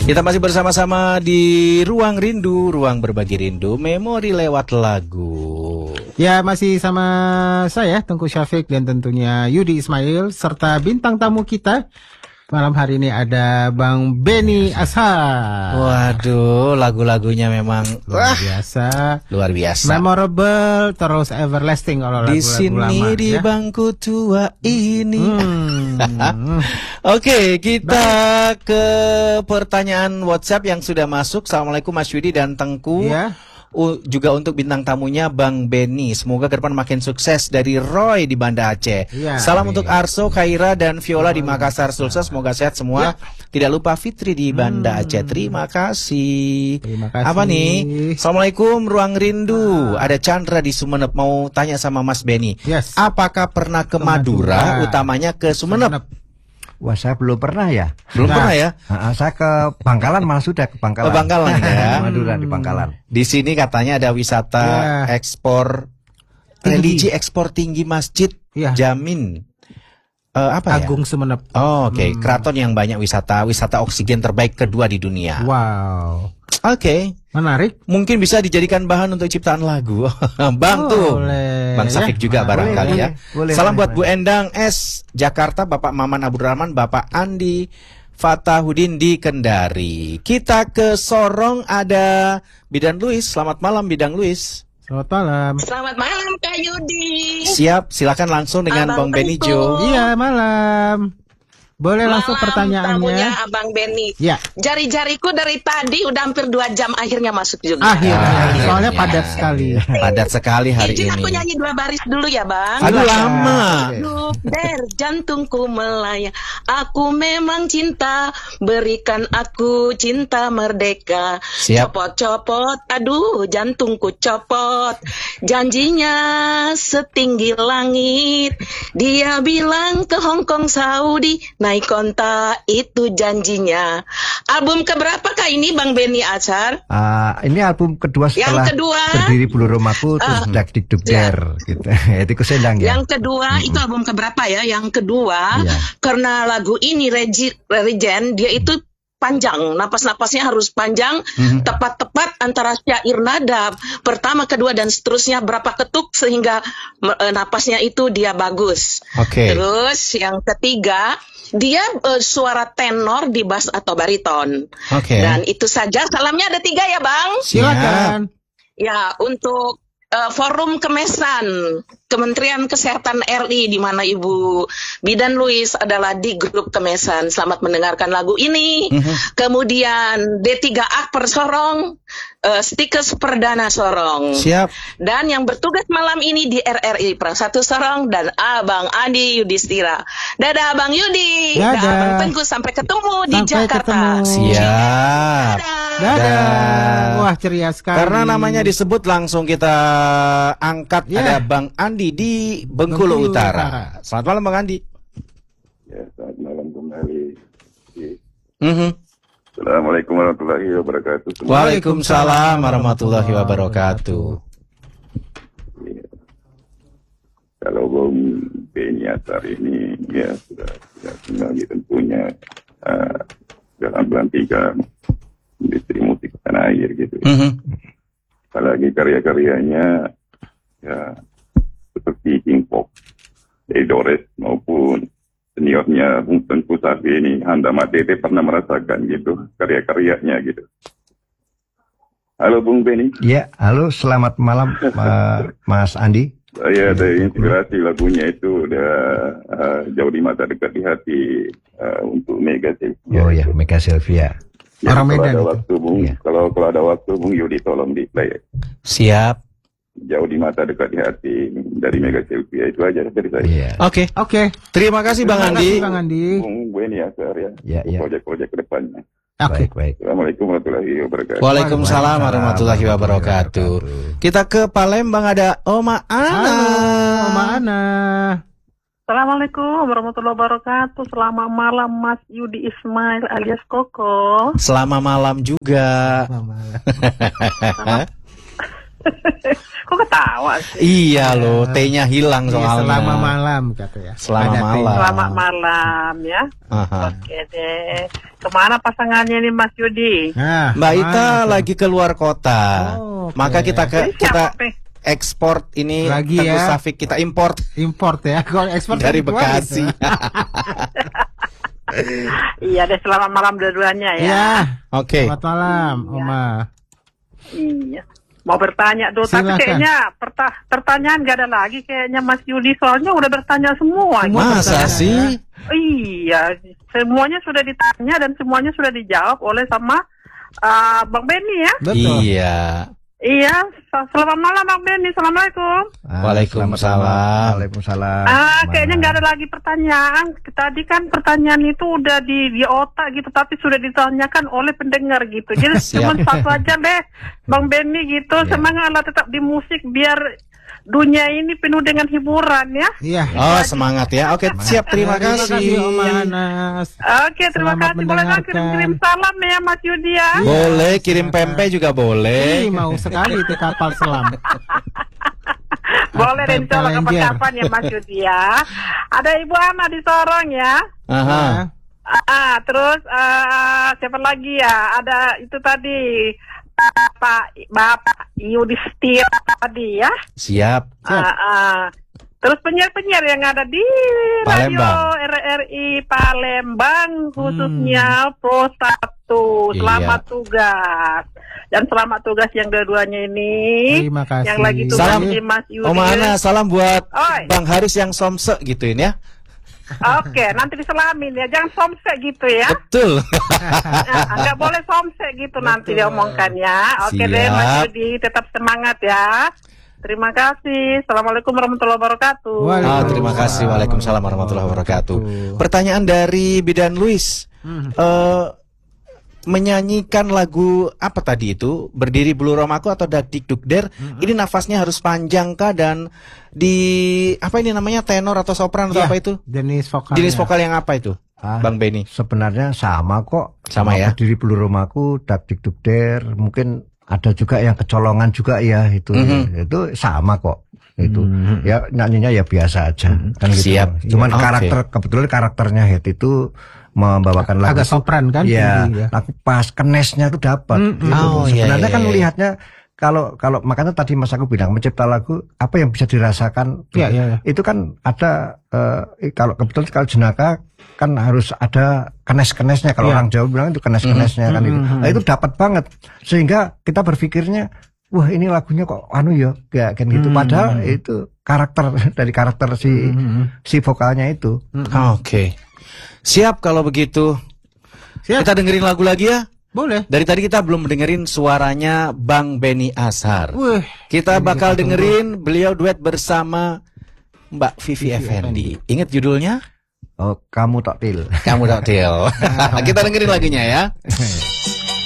Kita masih bersama-sama di Ruang Rindu, ruang berbagi rindu, memori lewat lagu. Ya, masih sama saya, Tengku Syafiq, dan tentunya Yudi Ismail, serta bintang tamu kita. Malam hari ini ada Bang Benny Ashar. Waduh, lagu-lagunya memang luar biasa. Luar biasa. Memorable, terus everlasting kalau di lagu-lagu lama. Di sini di bangku tua ini. Oke, kita ke pertanyaan WhatsApp yang sudah masuk. Assalamualaikum Mas Yudi dan Tengku. Ya. Juga untuk bintang tamunya Bang Benny. Semoga ke depan makin sukses, dari Roy di Banda Aceh. Ya, salam untuk Arso, Khaira dan Viola di Makassar Sulsel. Semoga sehat semua. Ya. Tidak lupa Fitri di Banda Aceh. Terima kasih. Apa nih? Assalamualaikum Ruang Rindu. Ada Chandra di Sumeneb, mau tanya sama Mas Benny. Yes. Apakah pernah ke Madura, utamanya ke Sumeneb? Wah, saya belum pernah ya. Belum pernah ya? Saya ke Bangkalan, malah sudah ke Bangkalan. Bangkalan ya. Madura di Bangkalan. Di sini katanya ada wisata ekspor religi, ekspor tinggi masjid Jamin. Apa Agung ya? Sumeneb. Oh, oke. Keraton yang banyak wisata oksigen terbaik kedua di dunia. Wow. Oke. Menarik. Mungkin bisa dijadikan bahan untuk ciptaan lagu. Bang tuh. Bang Safik juga barangkali ya. Salam buat Bu Endang S Jakarta, Bapak Maman Abdurrahman, Bapak Andi Fatahudin di Kendari. Kita ke Sorong, ada Bidan Luis. Selamat malam Bidang Luis. Selamat malam. Selamat malam Kak Yudi. Siap, silakan langsung dengan Bang Benny Jo. Iya, malam. Boleh langsung pertanyaannya. Tamunya Abang Benny. Ya. Jari-jariku dari tadi udah hampir 2 jam akhirnya masuk juga. Akhirnya. Soalnya padat sekali. Padat sekali hari ini. Aku nyanyi 2 baris dulu ya Bang. Aduh lama. Der jantungku melayang. Aku memang cinta. Berikan aku cinta merdeka. Siap. Copot-copot. Aduh jantungku copot. Janjinya setinggi langit. Dia bilang ke Hong Kong Saudi. Naik konta itu janjinya. Album keberapa kah ini Bang Benny Ashar? Ini album kedua setelah Berdiri Bulu Romaku, terus Dak Dik Duk Der gitu. Itu kesendang ya. Yang kedua itu album keberapa ya? Yang kedua karena lagu ini Regent dia itu panjang, napas-napasnya harus panjang, tepat-tepat antara syair nada pertama, kedua dan seterusnya berapa ketuk sehingga napasnya itu dia bagus. Terus yang ketiga dia suara tenor di bass atau bariton. Dan itu saja. Salamnya ada 3 ya Bang. Silakan. Ya untuk Forum Kemesan Kementerian Kesehatan RI, di mana Ibu Bidan Luis adalah di grup Kemesan. Selamat mendengarkan lagu ini. Kemudian D3 Akper Sorong, Stikes Perdana Sorong. Siap. Dan yang bertugas malam ini di RRI Perang 1 Sorong dan Abang Andi Yudhistira. Dadah Abang Yudi. Dadah. Abang Tengku, sampai ketemu di Jakarta. Siap. Dadah. Wah, ceria sekali. Karena namanya disebut langsung kita angkat. Ada Bang Andi di Bengkulu Utara. Selamat malam Bang Andi. Ya, selamat malam kembali. Assalamualaikum warahmatullahi wabarakatuh. Waalaikumsalam warahmatullahi wabarakatuh. Ya. Kalau Bung Benny Ashar ini ya sudah kembali tentunya dalam pelantikan industri musik tanah air gitu. Apalagi karya-karyanya ya seperti King Pop, Dores maupun seniornya Bung Tengku Safi ini, Handa Matete pernah merasakan gitu karya-karyanya gitu. Halo Bung Benny. Ya, halo, selamat malam Mas Andi. Saya ada inspirasi lagunya itu udah jauh di mata dekat di hati untuk Mega Sylvia. Oh ya, Mega Sylvia. Ya, Orang Medan ada itu. waktu Bung, kalau ada waktu Bung Yudi tolong di play. Siap. Jauh di mata dekat di hati dari Mega Sylvia, itu aja dari saya. Oke. Terima kasih Bang Andi. Bang Andi. Bung Benny Ashar ya. Proyek-proyek ke depannya. Baik. Assalamualaikum warahmatullahi wabarakatuh. Waalaikumsalam warahmatullahi wabarakatuh. Kita ke Palembang, ada Oma Ana. Halo, Oma Ana. Assalamualaikum warahmatullahi wabarakatuh. Selamat malam Mas Yudi Ismail alias Koko. Selamat malam juga. Kok ketawa sih? Iya loh, T-nya hilang soalnya. Selama malam kata ya. Selamat malam. Selamat malam ya. Oke deh. Kemana pasangannya nih Mas Yudi? Mbak Ita lagi keluar kota. Maka kita ekspor ini lagi Tengku ya. Safik, kita import ya. Kalau ekspor dari Bekasi. Iya deh, selamat malam dua-duanya ya. Ya. Oke. Selamat malam, Oma. Iya. Mau bertanya tuh, Silakan. tapi kayaknya pertanyaan gak ada lagi kayaknya Mas Yudi, soalnya udah bertanya semua. Masa sih? Iya, semuanya sudah ditanya dan semuanya sudah dijawab oleh sama Bang Benny ya. Betul. Iya. Iya, selamat malam Bang Benny, assalamualaikum. Waalaikumsalam. Waalaikumsalam. Kayaknya nggak ada lagi pertanyaan. Tadi kan pertanyaan itu udah di otak gitu, tapi sudah ditanyakan oleh pendengar gitu. Jadi cuma satu aja deh, Bang Benny gitu. Semangatlah tetap di musik biar dunia ini penuh dengan hiburan ya. Iya. Oh, semangat ya. Oke, siap. Terima kasih. Om Anas. Oke, terima kasih. Boleh nggak kirim salam ya Mas Yudi ya? Boleh, kirim pempek juga boleh. Mau sekali itu kapal selam. Boleh deh, insya Allah kapan-kapan ya Mas Yudi ya. Ada Ibu Ana di Sorong ya. Terus siapa lagi ya? Ada itu tadi Bapak Yudhistira tadi ya. Siap. Terus penyiar-penyiar yang ada di Palembang. Radio RRI Palembang khususnya Pro 1. Selamat tugas. Dan selamat tugas yang dua-duanya ini. Terima kasih. Yang lagi tugas Salam di Mas Yudi. Om Ana, salam buat Oi. Bang Haris yang somse gituin ya. Oke, nanti diselamin ya. Jangan somse gitu ya. Betul. Nggak boleh somse gitu nanti diomongkan ya. Oke deh Siap. Mas Yudi, tetap semangat ya. Terima kasih. Assalamualaikum warahmatullahi wabarakatuh. Terima kasih. Waalaikumsalam warahmatullahi wabarakatuh. Pertanyaan dari Bidan Luis. Menyanyikan lagu apa tadi itu? Berdiri Bulu Romaku atau Dak Dik Duk Der? Ini nafasnya harus panjang kah, dan di apa ini namanya, tenor atau sopran atau apa itu? Jenis vokal. Jenis vokal yang apa itu? Bang Benny. Sebenarnya sama kok. Sama ya? Berdiri Bulu Romaku, Dak Dik Duk Der, mungkin ada juga yang kecolongan juga ya itu. Itu sama kok. Itu ya nyanyinya ya biasa aja kan gitu. Siap. Cuman kebetulan karakternya Head itu membawakan lagu agak sopran kan, ya, tinggi, ya. lagu pas kenesnya itu dapat gitu. Sebenarnya kan melihatnya kalau melihatnya tadi Mas aku bilang mencipta lagu apa yang bisa dirasakan itu kan ada kalau kebetulan kalau jenaka kan harus ada kenes-kenesnya, kalau orang Jawa bilang itu kenes-kenesnya kan itu. Nah, itu dapat banget sehingga kita berpikirnya wah ini lagunya kok ya kayak gitu, padahal itu karakter dari karakter si vokalnya itu. Oke. Siap kalau begitu. Siap. Kita dengerin lagu lagi ya. Boleh. Dari tadi kita belum dengerin suaranya Bang Benny Ashar. Kita bakal dengerin beliau duet bersama Mbak Vivi Effendi. Ingat judulnya? Oh, Kamu Tok Til. Kamu Tok Til. Kita dengerin lagunya ya.